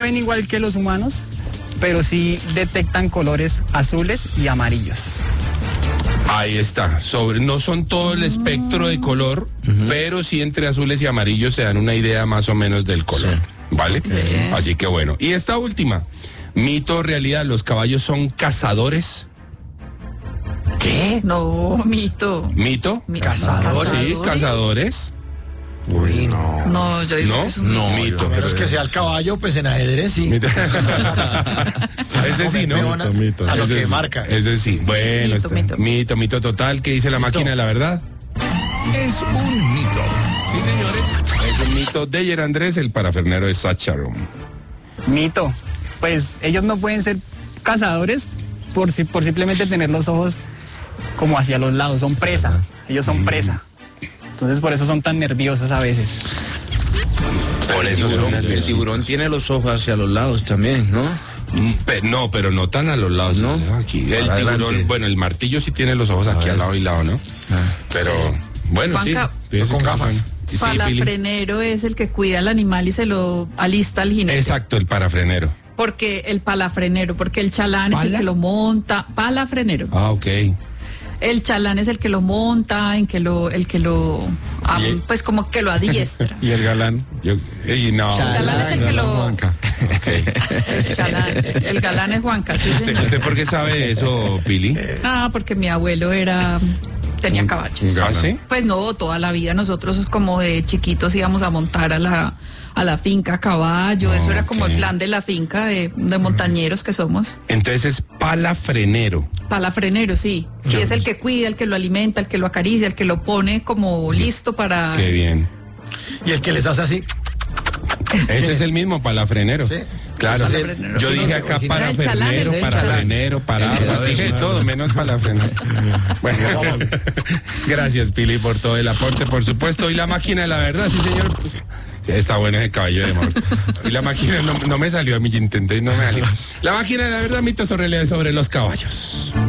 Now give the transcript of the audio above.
ven igual que los humanos, pero sí detectan colores azules y amarillos. Ahí está. No son todo el espectro de color, pero sí entre azules y amarillos se dan una idea más o menos del color. Sí. ¿Vale? Okay. Así que bueno. Y esta última, mito o realidad, ¿los caballos son cazadores? ¿Qué? No, mito. ¿Mito? ¿Cazadores? Sí, cazadores. Uy, no. No, yo digo ¿no? que es un no, mito. A menos que sea el caballo, pues en ajedrez sí. Ese sí, ¿no? Mito. A lo que sí, marca. Ese sí. Bueno, mito total. ¿Qué dice la máquina de la verdad? Es un mito. Sí, señores. Es un mito de Yer Andrés, el parafernero de Sacharon. Mito. Pues ellos no pueden ser cazadores por simplemente tener los ojos como hacia los lados. Son presa. Ellos son presa. Entonces por eso son tan nerviosos a veces. Por eso el tiburón tiene los ojos hacia los lados también, ¿no? No, pero no tan a los lados. ¿No? Aquí. El tiburón, bueno, el martillo sí tiene los ojos aquí al lado y lado, ¿no? Pero, bueno, Juanca, sí. Con gafas. Palafrenero es el que cuida al animal y se lo alista al jinete. Exacto, el parafrenero. Porque el palafrenero, porque el chalán es el que lo monta. Palafrenero. Ah, ok. El chalán es el que lo monta, pues como que lo adiestra. ¿Y el galán? No. El galán es el que lo... Okay. El chalán, el galán es Juanca, sí, ¿Usted por qué sabe eso, Pili? Porque mi abuelo tenía caballos. ¿Ah, sí? Pues no, toda la vida nosotros como de chiquitos íbamos a montar a la finca a caballo, eso era como el plan de la finca de montañeros que somos. Entonces es palafrenero. Palafrenero, sí. Sí, es el que cuida, el que lo alimenta, el que lo acaricia, el que lo pone como listo para... Qué bien. Y el que les hace así. Ese es el mismo palafrenero. Sí. Claro. Yo dije acá parafrenero, parado. Dije todo menos palafrenero. Bueno, gracias, Pili, por todo el aporte, por supuesto. Y la máquina de la verdad, sí, señor. Está bueno ese caballo de amor. Y la máquina no me salió a mí, intenté y no me salió. La máquina de la verdad, mitos o realidades sobre los caballos.